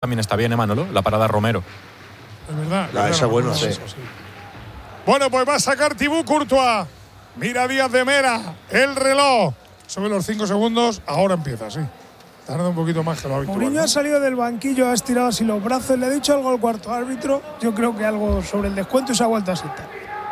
también está bien, Manolo, la parada Romero. Es verdad. Esa es bueno, sí. Bueno, pues va a sacar Thibaut Courtois. Mira Díaz de Mera, el reloj. Sobre los 5 segundos, ahora empieza, sí. Tarda un poquito más que lo habitual. Mourinho ha salido del banquillo, ha estirado así los brazos, le ha dicho algo al cuarto árbitro. Yo creo que algo sobre el descuento y se ha vuelto a sentar.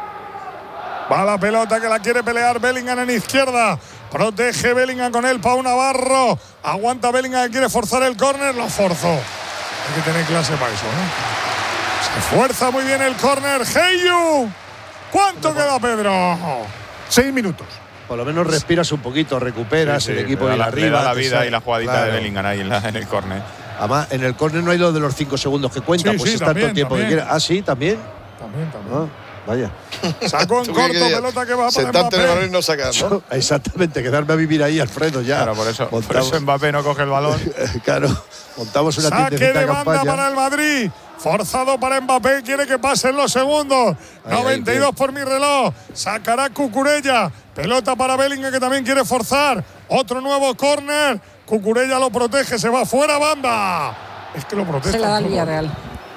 Va la pelota que la quiere pelear Bellingham en izquierda. Protege Bellingham con él, Pau Navarro. Aguanta Bellingham que quiere forzar el córner, lo forzó. Hay que tener clase para eso, ¿no? Se fuerza muy bien el córner. Heyu. ¿Cuánto queda, Pedro? 6 minutos. Por lo menos respiras un poquito, recuperas, el equipo viene arriba. Le da la vida y la jugadita de Bellingham ahí en el córner. Además, en el córner no hay lo de los 5 segundos que cuenta, pues está todo el tiempo que quiera. Ah, sí, también. También. Ah, vaya. Sacó en corto, pelota que va para sentarte en el balón y Mbappé. no sacar, ¿no? Exactamente, quedarme a vivir ahí, Alfredo, ya. Claro, por eso Mbappé no coge el balón. Claro, montamos una Saque tiendecita de banda campaña. para el Madrid. Forzado para Mbappé, quiere que pasen los segundos. 92 por mi reloj. Sacará Cucurella. Pelota para Bellingham que también quiere forzar. Otro nuevo córner. Cucurella lo protege, se va fuera banda. Es que lo protestan. Se la da el todo. Villarreal.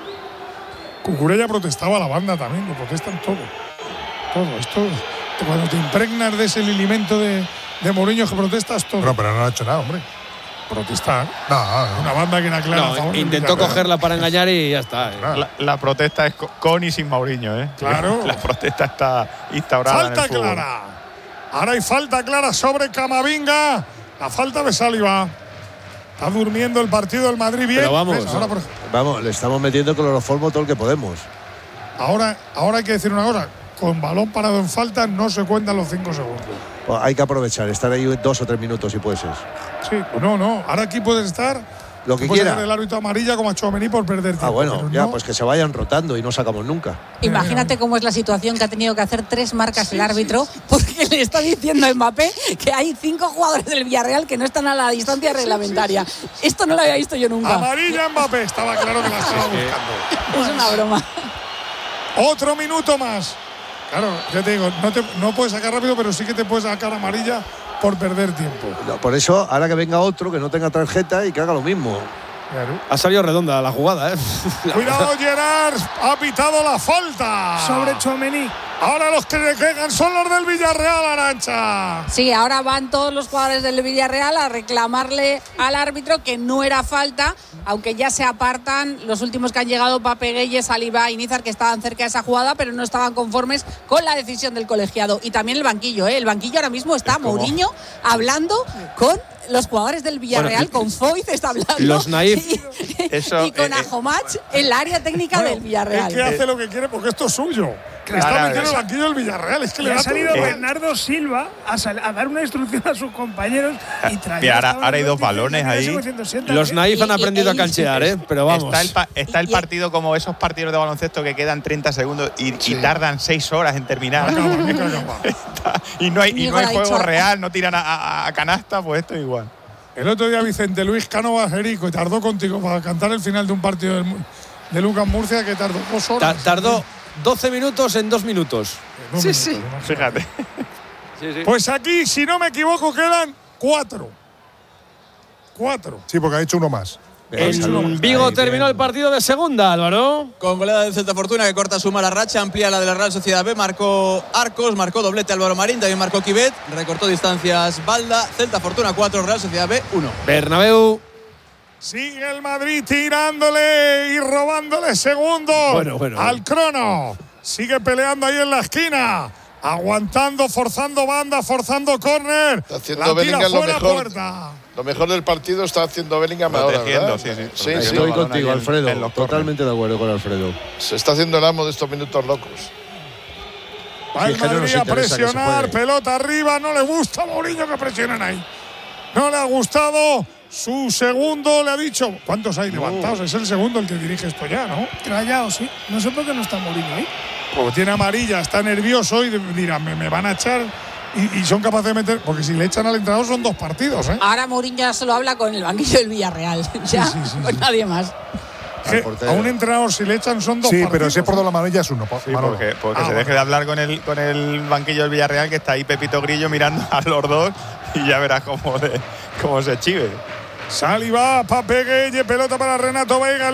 Cucurella protestaba a la banda también, lo protestan todo. Todo, esto. Cuando te impregnas de ese alimento de Mourinho que protestas todo. No, pero no ha hecho nada, hombre. Protestar. No. Una banda que era clara a favor del Intentó Villarreal. cogerla para engañar y ya está. La protesta es con y sin Mourinho, ¿eh? Claro. La protesta está instaurada Falta en el fútbol. clara. Ahora hay falta clara sobre Camavinga. La falta de Saliba. Está durmiendo el partido del Madrid bien. Pero vamos, ¿Ves? Vamos, le estamos metiendo cloroformo todo el que podemos. Ahora hay que decir una cosa. Con balón parado en falta no se cuentan los 5 segundos. Pues hay que aprovechar, estar ahí 2 o 3 minutos si puede ser. Sí, pues no. Ahora aquí puedes estar. Lo que puedes quiera. hacer el árbitro amarilla como a Tchouaméni por perder tiempo. Ah, bueno, pero ya, no. pues que se vayan rotando y no sacamos nunca. Imagínate cómo es la situación que ha tenido que hacer 3 marcas el árbitro porque le está diciendo a Mbappé que hay 5 jugadores del Villarreal que no están a la distancia reglamentaria. Esto no lo había visto yo nunca. Amarilla Mbappé. Estaba claro que la estaba buscando. Es una broma. Otro minuto más. Claro, ya te digo, no puedes sacar rápido, pero sí que te puedes sacar amarilla por perder tiempo. No, por eso, ahora que venga otro que no tenga tarjeta y que haga lo mismo. Claro. Ha salido redonda la jugada, ¿eh? Cuidado, Gerard, ha pitado la falta. Sobre Tchouaméni. Ahora los que le quedan son los del Villarreal, Arancha. Sí, ahora van todos los jugadores del Villarreal a reclamarle al árbitro que no era falta, aunque ya se apartan los últimos que han llegado, Pape Gueye, Saliba y Nízar, que estaban cerca de esa jugada, pero no estaban conformes con la decisión del colegiado. Y también el banquillo, ¿eh? El banquillo ahora mismo está Mourinho hablando con los jugadores del Villarreal, con Foyt está hablando. Los naif. Y con Ajomach en la área técnica del Villarreal. Es que hace lo que quiere porque esto es suyo. Está metiendo el banquillo del Villarreal. Es que le ha da salido todo. Bernardo Silva a dar una instrucción a sus compañeros y traer. Mira, ahora hay 2 balones ahí. Los naif han aprendido a canchear, ¿eh? Pero vamos. Está el partido como esos partidos de baloncesto que quedan 30 segundos y tardan 6 horas en terminar. Y no hay juego real, no tiran a canasta, pues esto es igual. El otro día Vicente Luis Cánovas Erico y tardó contigo para cantar el final de un partido de Lucas Murcia que tardó 2 horas. Tardó 12 minutos en 2 minutos. Sí. Fíjate. Pues aquí, si no me equivoco, quedan 4. Sí, porque ha hecho uno más. En Vigo terminó el partido de segunda, Álvaro. Con goleada del Celta Fortuna que corta su mala racha, amplía la de la Real Sociedad B, marcó Arcos, marcó doblete Álvaro Marín, también marcó Quivet, recortó distancias Balda, Celta Fortuna 4, Real Sociedad B 1. Bernabéu. Sigue el Madrid tirándole y robándole segundos Bueno. al crono. Sigue peleando ahí en la esquina. Aguantando, forzando banda, forzando córner. Está haciendo La tira Bellingham lo fuera, mejor. puerta. Lo mejor del partido está haciendo Bellingham ahora, Protegiendo, ¿verdad? sí. Estoy balón contigo, ahí Alfredo. en los Totalmente de acuerdo con Alfredo. Se está haciendo el amo de estos minutos locos. Va el Sí, que no nos Madrid a interesa que se presionar, juegue. pelota arriba. No le gusta a Mourinho que presionen ahí. No le ha gustado. Su segundo le ha dicho. ¿Cuántos hay levantados? Es el segundo el que dirige esto ya, ¿no? Rayado, sí. No sé por qué no está Mourinho ahí. Porque tiene amarilla, está nervioso y dirá, me van a echar. Y son capaces de meter. Porque si le echan al entrenador son 2 partidos, ¿eh? Ahora Mourinho ya solo habla con el banquillo del Villarreal. Ya, con nadie más. Que a un entrenador si le echan son 2 Sí, partidos. pero si es por 2 la amarilla es 1. Sí, porque se deje de hablar con el banquillo del Villarreal, que está ahí Pepito Grillo mirando a los dos y ya verás cómo se chive. Saliba, Pape Gueye, pelota para Renato Veiga.